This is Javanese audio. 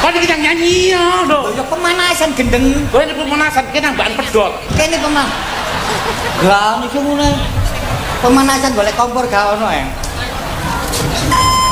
Kan iki nyanyi lho. Ya pemanasan gendeng. Kowe ini pemanasan kene mbak pedot. Kene Gak iki ngene. Pemanasan golek kompor gak ono ya.